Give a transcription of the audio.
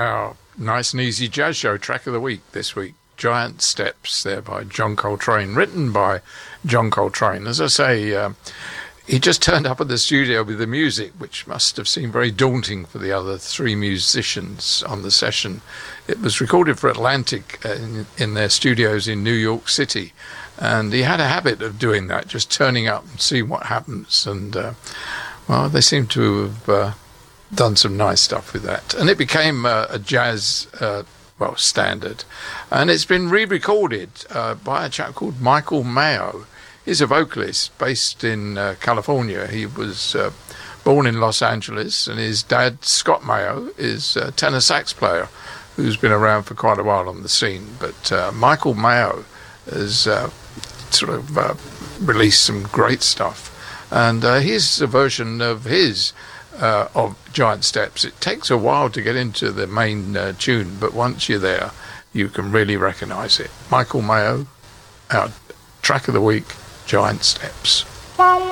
our nice and easy jazz show track of the week this week. Giant Steps there by John Coltrane, written by John Coltrane. As I say, he just turned up at the studio with the music, which must have seemed very daunting for the other three musicians on the session. It was recorded for Atlantic in their studios in New York City, and he had a habit of doing that, just turning up and seeing what happens. And well, they seem to have done some nice stuff with that, and it became a jazz standard, and it's been re-recorded by a chap called Michael Mayo. He's a vocalist based in California. He was born in Los Angeles, and his dad, Scott Mayo, is a tenor sax player who's been around for quite a while on the scene. But Michael Mayo has released some great stuff, and here's a version of his of Giant Steps. It takes a while to get into the main tune, but once you're there, you can really recognize it. Michael Mayo, our track of the week, Giant Steps.